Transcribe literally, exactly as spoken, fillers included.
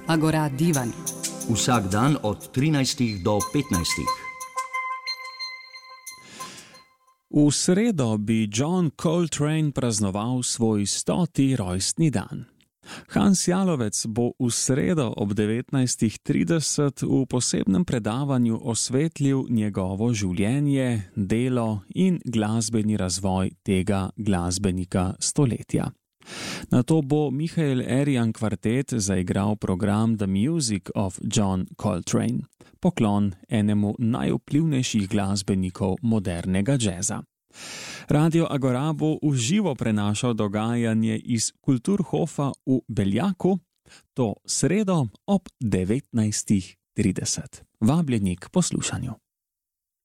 Agora Divan. Vsak dan od trinajstih do petnajstih. V sredo bi John Coltrane praznoval svoj stoti rojstni dan. Hans Jalovec bo v sredo ob devetnajstih trideset v posebnem predavanju osvetlil njegovo življenje, delo in glasbeni razvoj tega glasbenika stoletja. Nato bo Michael Eryan kvartet zaigral program The Music of John Coltrane, poklon enemu najvplivnejših glasbenikov modernega džeza. Radio Agora bo v živo prenašal dogajanje iz Kulturhofa v Beljaku, to sredo ob devetnajstih trideset. Vabljeni k poslušanju.